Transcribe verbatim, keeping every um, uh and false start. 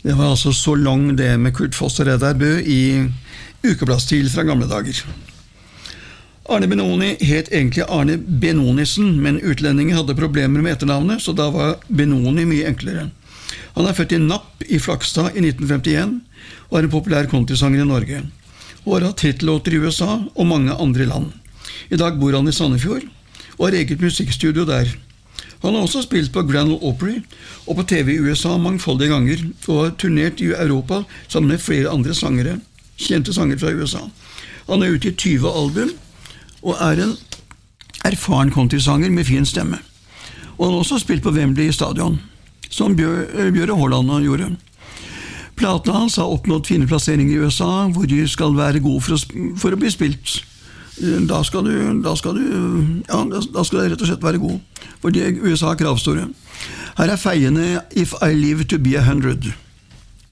Det var altså så lang det med Kurt Foss og Reidar Bø i ukebladsstil fra gamle dager. Arne Benoni het egentlig Arne Benonisen, men utlendingen hadde problemer med etternavnet, så da var Benoni mye enklere. Han er født i Napp i Flakstad i nitten femtien, og er en populær countrysanger i Norge, og har hatt hitlåter i U S A og mange andre land. I dag bor han i Sandefjord, og har eget musikkstudio der. Han har også spilt på Grand Ole Opry og på T V i U S A mangfoldige ganger, og har turnert i Europa sammen med flere andre sangere, kjente sanger fra U S A. Han er ute i tyve album, og er en erfaren countrysanger med fin stemme. Og han har også spilt på Wembley stadion, som Bjør, Bjøre Håland gjorde. Platene hans har oppnådd fine plasseringer i U S A, hvor de skal være gode for å, for å bli spilt. Da skal du, da skal du, ja, da skal det rett og slett være god, fordi U S A er kravstore. Her er feiende If I Live to Be a Hundred.